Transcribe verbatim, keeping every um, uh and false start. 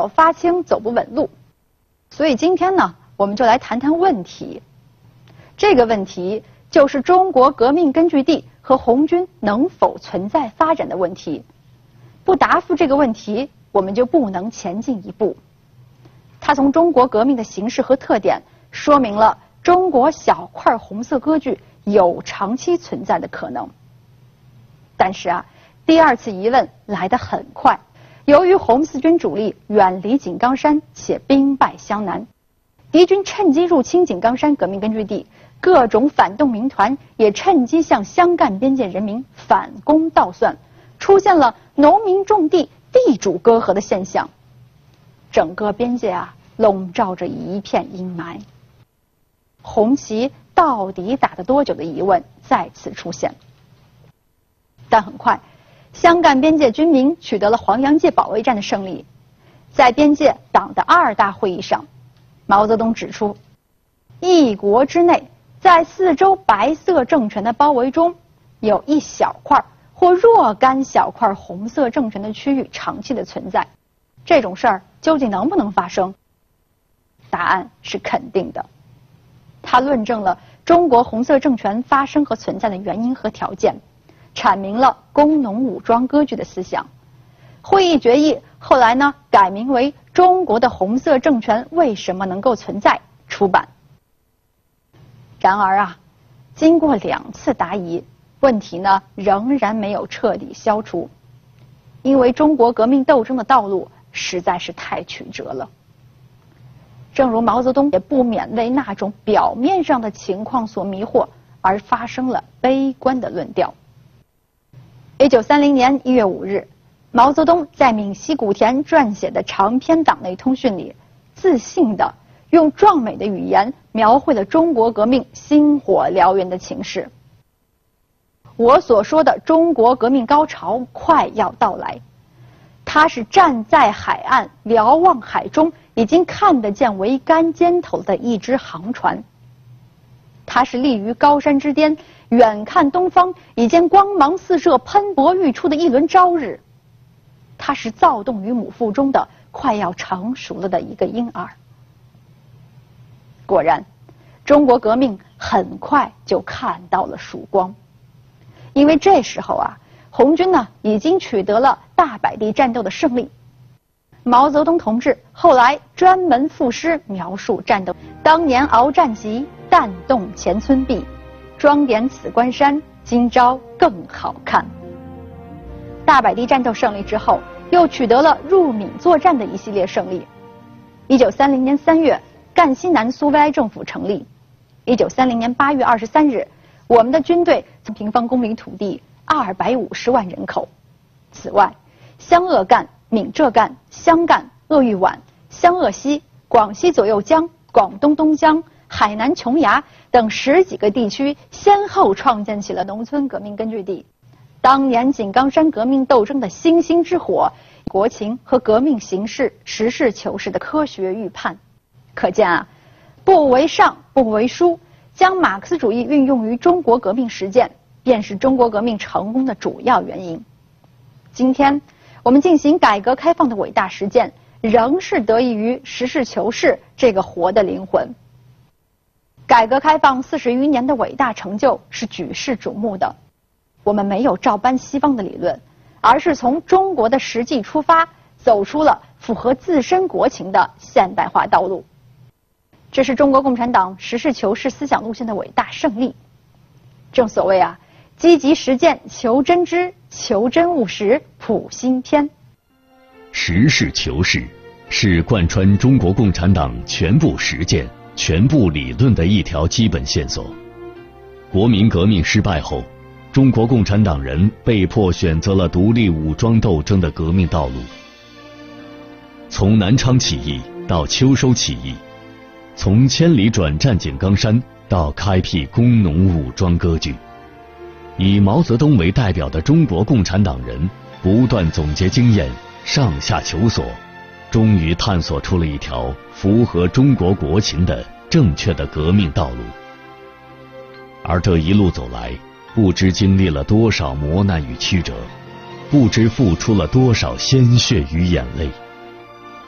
早发青，走不稳路。所以今天呢，我们就来谈谈问题。这个问题就是中国革命根据地和红军能否存在发展的问题。不答复这个问题，我们就不能前进一步。它从中国革命的形式和特点，说明了中国小块红色割据有长期存在的可能。但是啊，第二次疑问来得很快。由于红四军主力远离井冈山且兵败湘南，敌军趁机入侵井冈山革命根据地，各种反动民团也趁机向湘赣边界人民反攻倒算，出现了农民种地、地主割河的现象。整个边界啊，笼罩着一片阴霾。红旗到底打了多久的疑问再次出现。但很快，湘赣边界军民取得了黄杨界保卫战的胜利。在边界党的二大会议上，毛泽东指出，一国之内，在四周白色政权的包围中，有一小块或若干小块红色政权的区域长期的存在。这种事儿究竟能不能发生？答案是肯定的。他论证了中国红色政权发生和存在的原因和条件，阐明了工农武装割据的思想。会议决议后来呢改名为《中国的红色政权为什么能够存在》出版。然而啊，经过两次答疑，问题呢仍然没有彻底消除，因为中国革命斗争的道路实在是太曲折了。正如毛泽东也不免为那种表面上的情况所迷惑，而发生了悲观的论调。一九三零年一月五日，毛泽东在闽西古田撰写的长篇党内通讯里，自信地用壮美的语言描绘了中国革命星火燎原的情势。我所说的中国革命高潮快要到来，他是站在海岸瞭望海中已经看得见桅杆尖头的一只航船，他是立于高山之巅，远看东方已见光芒四射、喷薄欲出的一轮朝日，他是躁动于母腹中的快要成熟了的一个婴儿。果然，中国革命很快就看到了曙光，因为这时候啊，红军呢已经取得了大柏地战斗的胜利。毛泽东同志后来专门赋诗描述战斗：当年鏖战急，弹动前村壁，装点此关山，今朝更好看。大柏地战斗胜利之后，又取得了入闽作战的一系列胜利。一九三零年三月，赣西南苏维埃政府成立。一九三零年八月二十三日，我们的军队平方公里土地二百五十万人口。此外，湘鄂赣、闽浙赣、湘赣、鄂豫皖、湘鄂西、广西左右江、广东东江、海南琼崖等十几个地区先后创建起了农村革命根据地。当年井冈山革命斗争的星星之火，国情和革命形势实事求是的科学预判。可见啊，不为上不为书，将马克思主义运用于中国革命实践，便是中国革命成功的主要原因。今天我们进行改革开放的伟大实践，仍是得益于实事求是这个活的灵魂。改革开放四十余年的伟大成就是举世瞩目的。我们没有照搬西方的理论，而是从中国的实际出发，走出了符合自身国情的现代化道路。这是中国共产党实事求是思想路线的伟大胜利。正所谓啊，积极实践求真知，求真务实普新篇。 实事求是是贯穿中国共产党全部实践、全部理论的一条基本线索。国民革命失败后，中国共产党人被迫选择了独立武装斗争的革命道路。从南昌起义到秋收起义，从千里转战井冈山到开辟工农武装割据，以毛泽东为代表的中国共产党人不断总结经验，上下求索，终于探索出了一条符合中国国情的正确的革命道路。而这一路走来，不知经历了多少磨难与曲折，不知付出了多少鲜血与眼泪。